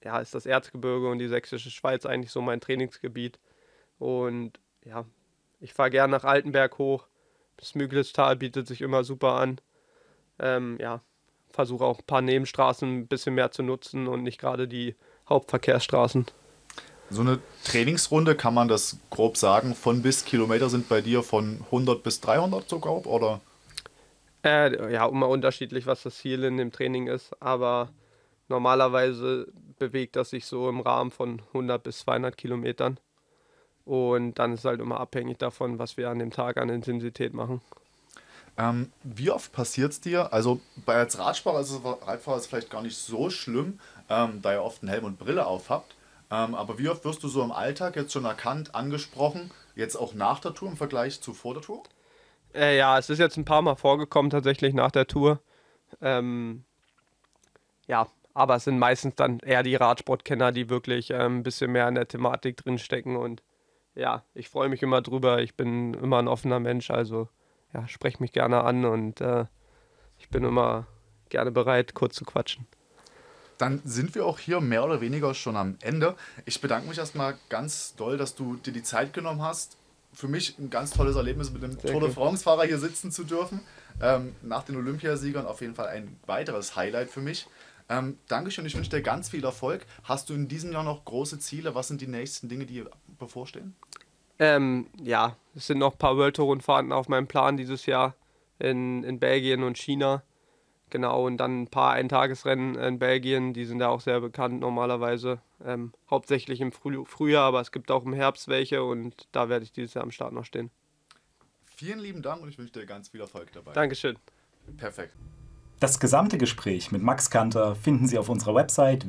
ja, ist das Erzgebirge und die Sächsische Schweiz eigentlich so mein Trainingsgebiet. Und ja, ich fahre gern nach Altenberg hoch. Das Müglitztal bietet sich immer super an. Ja, versuche auch ein paar Nebenstraßen ein bisschen mehr zu nutzen und nicht gerade die Hauptverkehrsstraßen. So eine Trainingsrunde, kann man das grob sagen, von bis Kilometer sind bei dir von 100 bis 300 so grob, oder? Ja, immer unterschiedlich, was das Ziel in dem Training ist, aber normalerweise bewegt das sich so im Rahmen von 100 bis 200 Kilometern. Und dann ist es halt immer abhängig davon, was wir an dem Tag an Intensität machen. Wie oft passiert es dir? Also als Radfahrer ist es vielleicht gar nicht so schlimm, da ihr oft einen Helm und Brille auf habt. Aber wie oft wirst du so im Alltag jetzt schon erkannt, angesprochen, jetzt auch nach der Tour im Vergleich zu vor der Tour? Ja, es ist jetzt ein paar Mal vorgekommen, tatsächlich nach der Tour. Ähm, ja, aber es sind meistens dann eher die Radsportkenner, die wirklich ein bisschen mehr in der Thematik drinstecken. Und ja, ich freue mich immer drüber. Ich bin immer ein offener Mensch, also ja, sprech mich gerne an und ich bin immer gerne bereit, kurz zu quatschen. Dann sind wir auch hier mehr oder weniger schon am Ende. Ich bedanke mich erstmal ganz doll, dass du dir die Zeit genommen hast. Für mich ein ganz tolles Erlebnis, mit dem Sehr Tour de cool. France-Fahrer hier sitzen zu dürfen. Nach den Olympiasiegern auf jeden Fall ein weiteres Highlight für mich. Dankeschön, ich wünsche dir ganz viel Erfolg. Hast du in diesem Jahr noch große Ziele? Was sind die nächsten Dinge, die bevorstehen? Ja, es sind noch ein paar World Tour Rundfahrten auf meinem Plan dieses Jahr in Belgien und China. Genau, und dann ein paar Eintagesrennen in Belgien, die sind ja auch sehr bekannt normalerweise. Hauptsächlich im Frühjahr, aber es gibt auch im Herbst welche und da werde ich dieses Jahr am Start noch stehen. Vielen lieben Dank und ich wünsche dir ganz viel Erfolg dabei. Dankeschön. Perfekt. Das gesamte Gespräch mit Max Kanter finden Sie auf unserer Website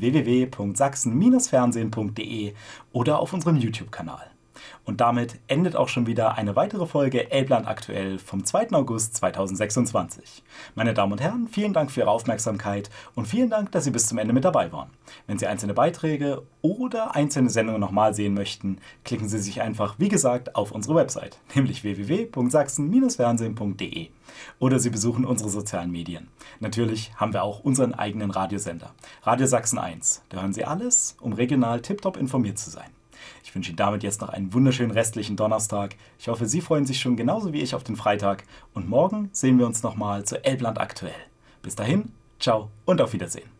www.sachsen-fernsehen.de oder auf unserem YouTube-Kanal. Und damit endet auch schon wieder eine weitere Folge Elbland aktuell vom 2. August 2026. Meine Damen und Herren, vielen Dank für Ihre Aufmerksamkeit und vielen Dank, dass Sie bis zum Ende mit dabei waren. Wenn Sie einzelne Beiträge oder einzelne Sendungen nochmal sehen möchten, klicken Sie sich einfach, wie gesagt, auf unsere Website, nämlich www.sachsen-fernsehen.de. Oder Sie besuchen unsere sozialen Medien. Natürlich haben wir auch unseren eigenen Radiosender, Radio Sachsen 1. Da hören Sie alles, um regional tiptop informiert zu sein. Ich wünsche Ihnen damit jetzt noch einen wunderschönen restlichen Donnerstag. Ich hoffe, Sie freuen sich schon genauso wie ich auf den Freitag. Und morgen sehen wir uns nochmal zu Elbland aktuell. Bis dahin, ciao und auf Wiedersehen.